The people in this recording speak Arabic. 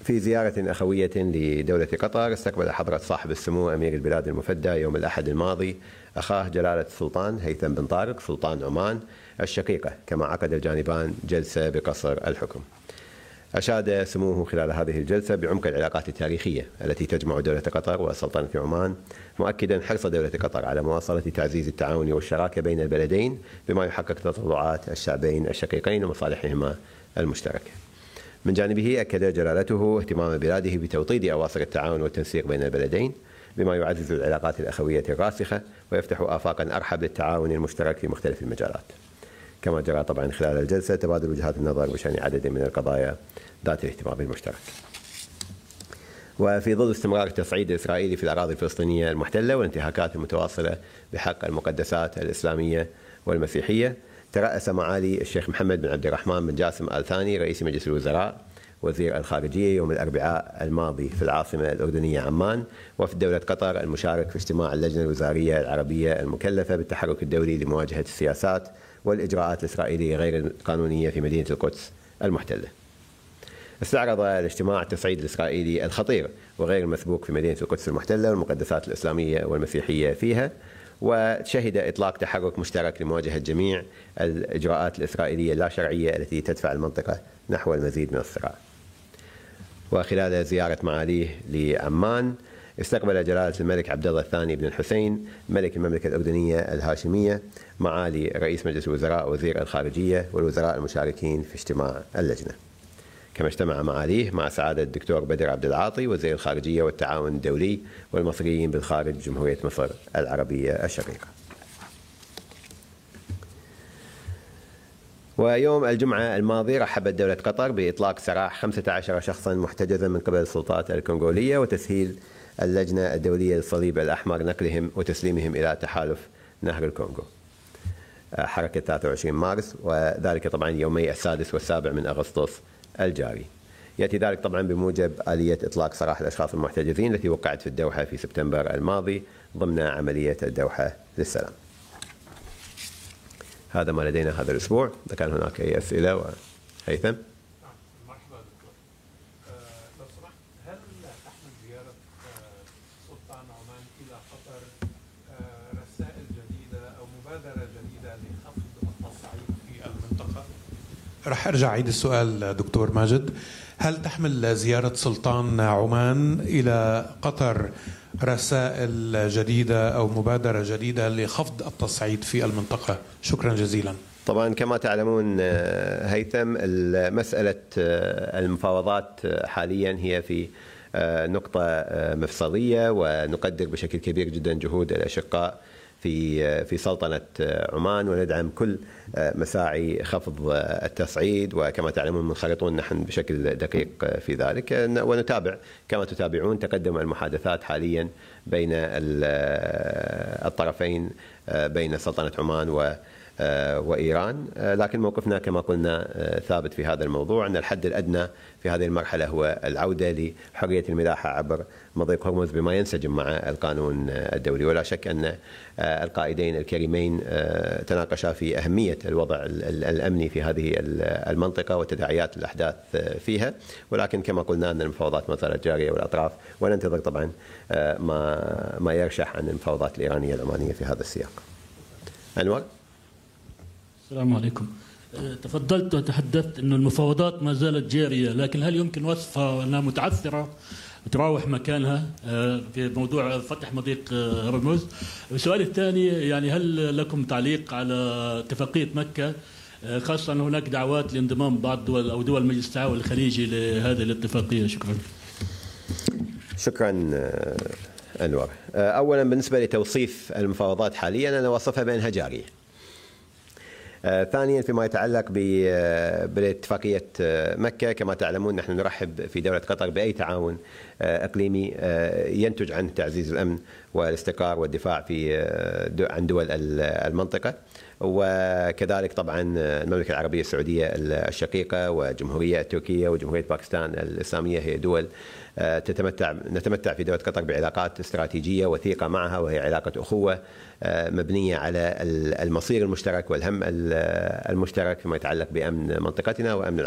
في زيارة أخوية لدولة قطر، استقبل حضرة صاحب السمو أمير البلاد المفدى يوم الأحد الماضي أخاه جلالة السلطان هيثم بن طارق سلطان عمان الشقيقة، كما عقد الجانبان جلسة بقصر الحكم. أشاد سموه خلال هذه الجلسة بعمق العلاقات التاريخية التي تجمع دولة قطر وسلطنة عمان، مؤكدا حرص دولة قطر على مواصلة تعزيز التعاون والشراكة بين البلدين بما يحقق تطلعات الشعبين الشقيقين ومصالحهما المشتركة. من جانبه أكد جلالته اهتمام بلاده بتوطيد أواصر التعاون والتنسيق بين البلدين بما يعزز العلاقات الأخوية الراسخة ويفتح آفاقا أرحب للتعاون المشترك في مختلف المجالات. كما جرى طبعا خلال الجلسة تبادل وجهات النظر بشأن عدد من القضايا ذات الاهتمام المشترك. وفي ظل استمرار التصعيد الإسرائيلي في الأراضي الفلسطينية المحتلة والانتهاكات المتواصلة بحق المقدسات الإسلامية والمسيحية، ترأس معالي الشيخ محمد بن عبد الرحمن بن جاسم آل ثاني رئيس مجلس الوزراء وزير الخارجية يوم الأربعاء الماضي في العاصمة الأردنية عمان وفد دولة قطر المشارك في اجتماع اللجنة الوزارية العربية المكلفة بالتحرك الدولي لمواجهة السياسات والإجراءات الإسرائيلية غير القانونية في مدينة القدس المحتلة. استعرض الاجتماع التصعيد الإسرائيلي الخطير وغير المسبوق في مدينة القدس المحتلة والمقدسات الإسلامية والمسيحية فيها، وشهد إطلاق تحرك مشترك لمواجهة جميع الإجراءات الإسرائيلية اللا شرعية التي تدفع المنطقة نحو المزيد من الصراع. وخلال زيارة معاليه لعمان، استقبل جلالة الملك عبد الله الثاني بن الحسين ملك المملكة الأردنية الهاشمية معالي رئيس مجلس الوزراء وزير الخارجية والوزراء المشاركين في اجتماع اللجنة. كما اجتمع معاليه مع سعادة الدكتور بدر عبد العاطي وزير الخارجية والتعاون الدولي والمصريين بالخارج جمهورية مصر العربية الشقيقة. ويوم الجمعة الماضي رحبت دولة قطر بإطلاق سراح 15 شخصا محتجزا من قبل السلطات الكونغولية وتسهيل اللجنة الدولية للصليب الأحمر نقلهم وتسليمهم إلى تحالف نهر الكونغو حركة 23 مارس، وذلك طبعا يومي 6 و7 من أغسطس الجاري. يأتي ذلك طبعا بموجب آلية إطلاق سراح الأشخاص المحتجزين التي وقعت في الدوحة في سبتمبر الماضي ضمن عملية الدوحة للسلام. هذا ما لدينا هذا الأسبوع. إذا كان هناك أي أسئلة. وهيثم. مرحبا دكتور. لو سمحت، هل تحمل زيارة سلطان عمان إلى قطر رسائل جديدة أو مبادرة جديدة لخفض التصعيد في المنطقة؟ رح أرجع أعيد السؤال دكتور ماجد. هل تحمل زيارة سلطان عمان إلى قطر رسائل جديدة أو مبادرة جديدة لخفض التصعيد في المنطقة؟ شكرا جزيلا. طبعا كما تعلمون هيثم، مسألة المفاوضات حاليا هي في نقطة مفصلية، ونقدر بشكل كبير جدا جهود الأشقاء في سلطنة عمان وندعم كل مساعي خفض التصعيد، وكما تعلمون منخرطون نحن بشكل دقيق في ذلك، ونتابع كما تتابعون تقدم المحادثات حاليا بين الطرفين بين سلطنة عمان وإيران. لكن موقفنا كما قلنا ثابت في هذا الموضوع، أن الحد الأدنى في هذه المرحلة هو العودة لحرية الملاحة عبر مضيق هرمز بما ينسجم مع القانون الدولي. ولا شك أن القائدين الكريمين تناقشا في أهمية الوضع الأمني في هذه المنطقة وتداعيات الأحداث فيها، ولكن كما قلنا أن المفاوضات ما زالت جارية والأطراف، وننتظر طبعا ما يرشح عن المفاوضات الإيرانية العمانية في هذا السياق. أنور. السلام عليكم. تفضلت وتحدثت أن المفاوضات ما زالت جارية، لكن هل يمكن وصفها أنها متعثرة تراوح مكانها في موضوع فتح مضيق هرمز؟ السؤال الثاني، يعني هل لكم تعليق على اتفاقية مكة، خاصة أن هناك دعوات لانضمام بعض دول أو دول مجلس التعاون الخليجي لهذه الاتفاقية؟ شكرا. شكرا أنور. أولا بالنسبة لتوصيف المفاوضات حاليا، أنا وصفها بأنها جارية. ثانيا فيما يتعلق باتفاقية مكة، كما تعلمون نحن نرحب في دولة قطر بأي تعاون إقليمي ينتج عنه تعزيز الأمن والاستقرار والدفاع عن دول المنطقة، وكذلك طبعا المملكة العربية السعودية الشقيقة وجمهورية تركيا وجمهورية باكستان الإسلامية هي دول نتمتع في دولة قطر بعلاقات استراتيجية وثيقة معها، وهي علاقة أخوة مبنية على المصير المشترك والهم المشترك فيما يتعلق بأمن منطقتنا وأمن